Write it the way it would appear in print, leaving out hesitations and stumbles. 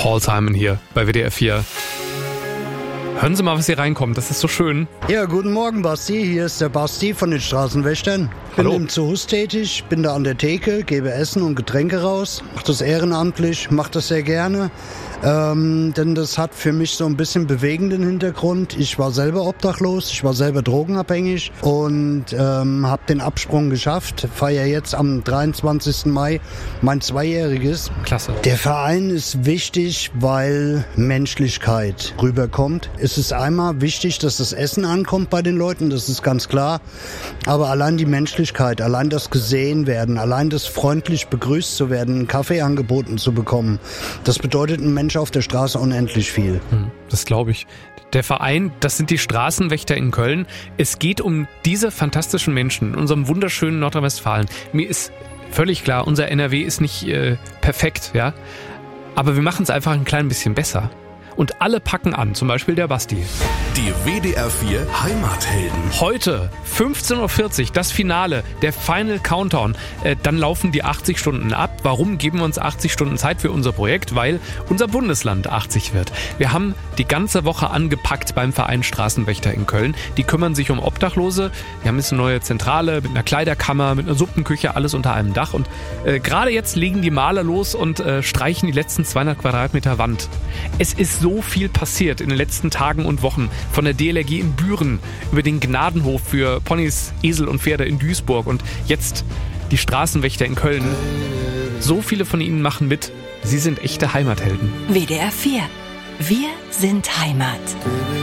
Paul Simon hier bei WDR 4. Hören Sie mal, was hier reinkommt. Das ist so schön. Ja, guten Morgen, Basti. Hier ist der Basti von den Straßenwächtern. Ich bin im Zoos tätig, bin da an der Theke, gebe Essen und Getränke raus. Mach das ehrenamtlich, mach das sehr gerne. Denn das hat für mich so ein bisschen bewegenden Hintergrund. Ich war selber obdachlos, ich war selber drogenabhängig und habe den Absprung geschafft. Feiere jetzt am 23. Mai mein 2-jähriges. Klasse. Der Verein ist wichtig, weil Menschlichkeit rüberkommt. Es ist einmal wichtig, dass das Essen ankommt bei den Leuten, das ist ganz klar. Aber allein die Menschlichkeit, allein das gesehen werden, allein das freundlich begrüßt zu werden, einen Kaffee angeboten zu bekommen, das bedeutet einem Menschen auf der Straße unendlich viel. Das glaube ich. Der Verein, das sind die Straßenwächter in Köln. Es geht um diese fantastischen Menschen in unserem wunderschönen Nordrhein-Westfalen. Mir ist völlig klar, unser NRW ist nicht perfekt, ja. Aber wir machen es einfach ein klein bisschen besser. Und alle packen an, zum Beispiel der Basti. Die WDR 4 Heimathelden. Heute, 15.40 Uhr, das Finale, der Final Countdown. Dann laufen die 80 Stunden ab. Warum geben wir uns 80 Stunden Zeit für unser Projekt? Weil unser Bundesland 80 wird. Wir haben die ganze Woche angepackt beim Verein Straßenwächter in Köln. Die kümmern sich um Obdachlose. Wir haben jetzt eine neue Zentrale mit einer Kleiderkammer, mit einer Suppenküche, alles unter einem Dach. Und gerade jetzt legen die Maler los und streichen die letzten 200 Quadratmeter Wand. Es ist so viel passiert in den letzten Tagen und Wochen. Von der DLRG in Büren über den Gnadenhof für Ponys, Esel und Pferde in Duisburg und jetzt die Straßenwächter in Köln. So viele von ihnen machen mit. Sie sind echte Heimathelden. WDR 4. Wir sind Heimat.